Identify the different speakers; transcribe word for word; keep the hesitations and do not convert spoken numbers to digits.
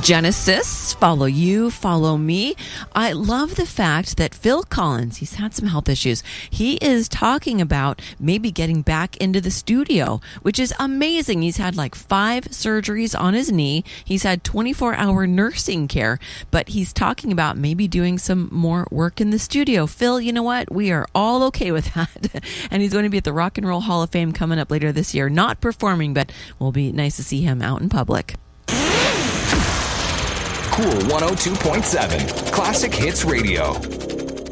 Speaker 1: Genesis, Follow You, Follow Me. I love the fact that Phil Collins, he's had some health issues. He is talking about maybe getting back into the studio, which is amazing. He's had like five surgeries on his knee. He's had twenty-four hour nursing care, but he's talking about maybe doing some more work in the studio. Phil, you know what? We are all okay with that. And he's going to be at the Rock and Roll Hall of Fame coming up later this year. Not performing, but will be nice to see him out in public.
Speaker 2: Cool one oh two point seven, Classic Hits Radio.